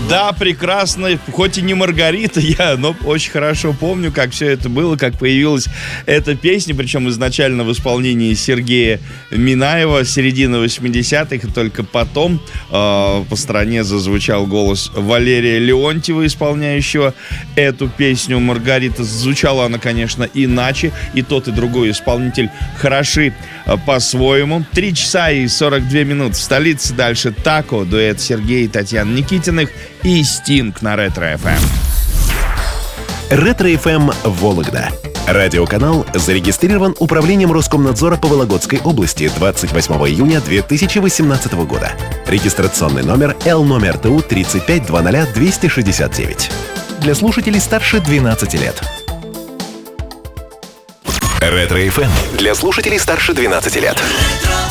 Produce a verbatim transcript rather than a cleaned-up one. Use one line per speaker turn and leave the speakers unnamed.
Да, прекрасно. Хоть и не Маргарита я, но очень хорошо помню, как все это было, как появилась эта песня, причем изначально в исполнении Сергея Минаева, середины восьмидесятых, и только потом э, по стране зазвучал голос Валерия Леонтьева, исполняющего эту песню. Маргарита, звучала она, конечно, иначе, и тот, и другой исполнитель хороши э, по-своему. Три часа и сорок две минуты в столице. Дальше Тако, дуэт Сергея и Татьяны Никитиных, и Стинг на Ретро-эф эм.
Ретро-эф эм Вологда. Радиоканал зарегистрирован Управлением Роскомнадзора по Вологодской области двадцать восьмого июня две тысячи восемнадцатого года. Регистрационный номер Л номер ТУ тридцать пять двадцать двести шестьдесят девять. Для слушателей старше двенадцати лет. Ретро-эф эм для слушателей старше двенадцати лет.